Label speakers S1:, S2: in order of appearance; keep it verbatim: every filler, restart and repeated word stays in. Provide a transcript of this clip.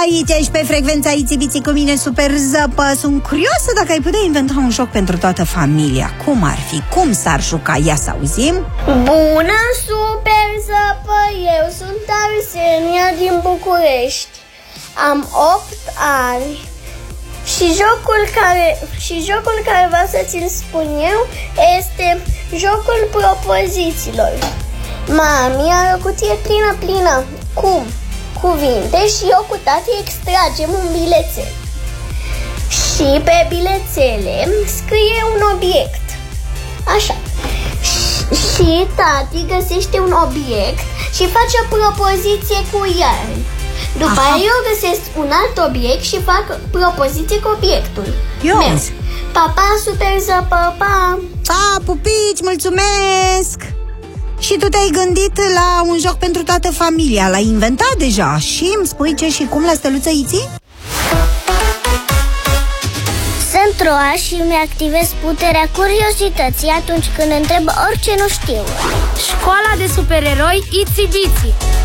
S1: Aici ești pe frecvența Ițibiții cu mine, Super Zăpă. Sunt curioasă dacă ai putea inventa un joc pentru toată familia. Cum ar fi? Cum s-ar juca? Ia să auzim.
S2: Bună, Super Zăpă! Eu sunt Arsenia din București. Am opt ani. Și jocul care, și jocul care vreau să ți-l spun eu este jocul propozițiilor. Mami are o cutie plină, plină cu cuvinte și eu cu tati extragem un bilețel. Și pe bilețele scrie un obiect. Așa. Și tati găsește un obiect și face o propoziție cu el. După aia eu găsesc un alt obiect și fac propoziție cu obiectul.
S1: Eu.
S2: Pa, pa, Super Zăpă, pa!
S1: Pa, pupici, mulțumesc! Și tu te-ai gândit la un joc pentru toată familia, l-ai inventat deja. Și îmi spui ce și cum la Steluță Iții?
S2: Sunt Roa și îmi activez puterea curiozității atunci când întreb orice nu știu.
S3: Școala de supereroi Itsy Bitsy.